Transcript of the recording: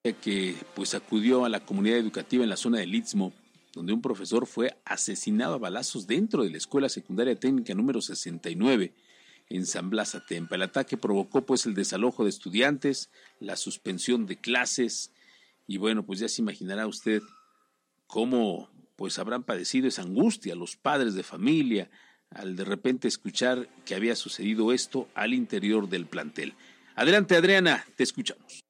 que pues acudió a la comunidad educativa en la zona del Istmo, donde un profesor fue asesinado a balazos dentro de la Escuela Secundaria Técnica número 69 en San Blas Atempa. El ataque provocó pues el desalojo de estudiantes, la suspensión de clases y bueno, pues ya se imaginará usted cómo pues habrán padecido esa angustia los padres de familia al de repente escuchar que había sucedido esto al interior del plantel. Adelante, Adriana, te escuchamos.